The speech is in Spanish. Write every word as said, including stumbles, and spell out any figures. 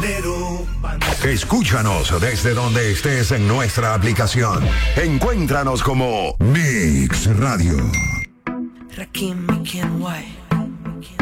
bandero, bandero. Escúchanos desde donde estés en nuestra aplicación. Encuéntranos como Mix Radio. Rakim, Ken White.